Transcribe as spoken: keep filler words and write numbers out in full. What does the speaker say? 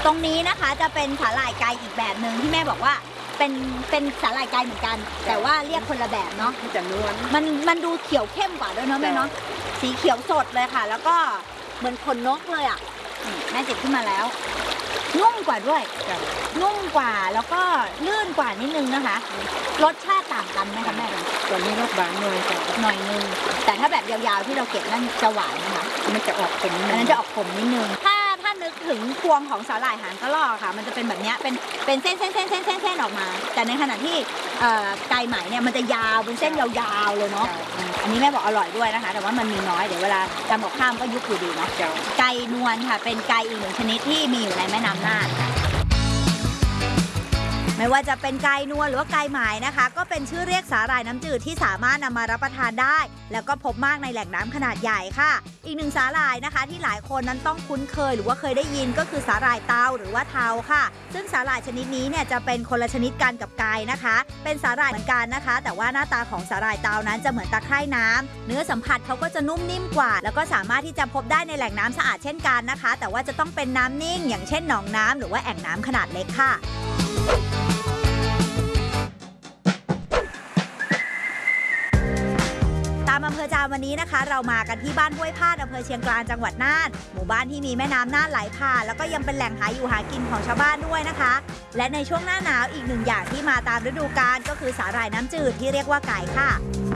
ตรงนี้นะคะจะเป็นสาหร่ายไก่อีกแบบหนึ่งที่แม่บอกว่าเป็นเป็นสาหร่ายไก่เหมือนกันแต่ว่าเรียกคนละแบบเนาะมันจะนวลมันมันดูเขียวเข้มกว่าด้วยเนาะแม่เนาะสีเขียวสดเลยค่ะแล้วก็เหมือนขนนกเลยอ่ะแม่จิบขึ้นมาแล้วนุ่มกว่าด้วยนุ่มกว่าแล้วก็ลื่นกว่านิดนึงนะคะรสชาติต่างกันไหมคะแม่ตัวนี้รสหวานหน่อยจ้ะหน่อยนึงแต่ถ้าแบบยาวๆที่เราเก็บนั่นจะหวานนะคะมันจะออกขมอันนั้นจะออกขมนิดนึงถ้าถ้านึกถึงพวงของสาหร่ายหางกระรอกค่ะมันจะเป็นแบบนี้เป็นเป็นเส้นเส้นเส้นเส้นเส้นเส้นออกมาแต่ในขณะที่ไก่ไหมเนี่ยมันจะยาวเป็นเส้นยาวๆเลยเนาะอันนี้แม่บอกอร่อยด้วยนะคะแต่ว่ามันมีน้อยเดี๋ยวเวลาทำกับข้าวก็ยุบอยู่ดีเนาะไก่นวลค่ะเป็นไก่อีกหนึ่งชนิดที่มีอยู่ในแม่น้ำน่านไม่ว่าจะเป็นไก่นวลหรือว่าไก่หมายนะคะก็เป็นชื่อเรียกสาหร่ายน้ำจืดที่สามารถนำมารับประทานได้แล้วก็พบมากในแหล่งน้ำขนาดใหญ่ค่ะอีกหนึ่งสาหร่ายนะคะที่หลายคนนั้นต้องคุ้นเคยหรือว่าเคยได้ยินก็คือสาหร่ายเตาหรือว่าเทาค่ะซึ่งสาหร่ายชนิดนี้เนี่ยจะเป็นคนละชนิดกันกับไก่นะคะเป็นสาหร่ายเหมือนกันนะคะแต่ว่าหน้าตาของสาหร่ายเตานั้นจะเหมือนตะไคร่น้ำเนื้อสัมผัสเขาก็จะนุ่มนิ่มกว่าแล้วก็สามารถที่จะพบได้ในแหล่งน้ำสะอาดเช่นกันนะคะแต่ว่าจะต้องเป็นน้ำนิ่งอย่างเช่นหนองน้ำหรือว่าแอ่งน้ำขนาดเล็กค่ะอำเภอจามวันนี้นะคะเรามากันที่บ้านห้วยพาดอำเภอเชียงกลางจังหวัดน่านหมู่บ้านที่มีแม่น้ำน่านไหลผ่านแล้วก็ยังเป็นแหล่งหาอยู่หากินของชาวบ้านด้วยนะคะและในช่วงหน้าหนาวอีกหนึ่งอย่างที่มาตามฤดูกาลก็คือสาหร่ายน้ำจืดที่เรียกว่าไก่ค่ะ